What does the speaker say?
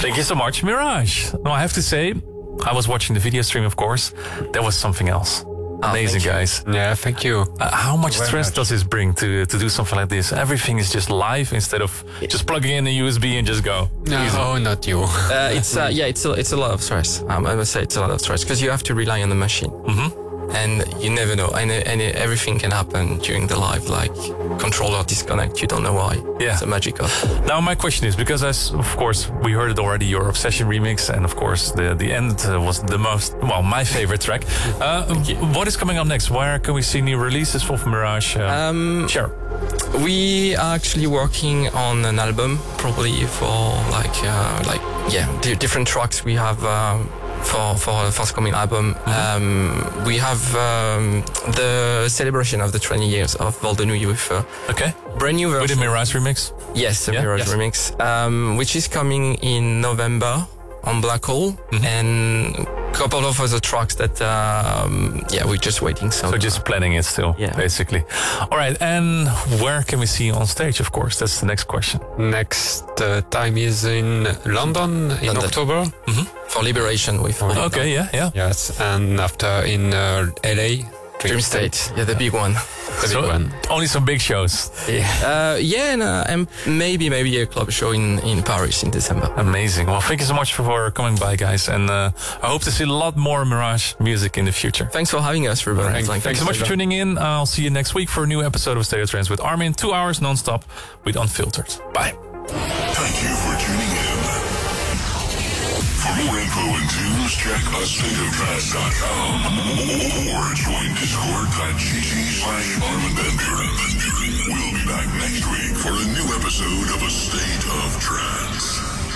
Thank you so much, Mirage. No, I have to say, I was watching the video stream, of course. That was something else. Amazing, guys. Yeah, thank you. How much stress does this bring to do something like this? Everything is just live instead of just plugging in a USB and just go. No, not you. It's a lot of stress. I must say it's a lot of stress because you have to rely on the machine. Mm-hmm. And you never know. And everything can happen during the live, like controller disconnect. You don't know why. Yeah. It's a magic of. Now my question is, because of course we heard it already, your Obsession remix, and of course the end was my favorite track. What is coming up next? Where can we see new releases for Mirage? Sure. We are actually working on an album, probably for different tracks we have. For a forthcoming album. We have the celebration of the 20 years of Vol de Nuit with brand new version. With a Mirage remix? Yes, a Mirage remix, which is coming in November on Black Hole, and a couple of other tracks that, we're just waiting. So just planning it still, basically. All right, and where can we see you on stage, of course? That's the next question. Next time is in London in October. Mm-hmm. For Liberation with Okay, yeah. Yes, and after in LA. Dream State, the big one. Only some big shows. And maybe a club show in Paris in December. Amazing. Well, thank you so much for coming by, guys, and I hope to see a lot more Mirage music in the future. Thanks for having us, Ruben. Thanks so much for tuning in. I'll see you next week for a new episode of Stereo Trance with Armin. 2 hours non-stop with Unfiltered. Bye. Thank you for tuning in. For more info and tunes, check astateoftrance.com or join Discord.gg/Armin Van Buren. We'll be back next week for a new episode of A State of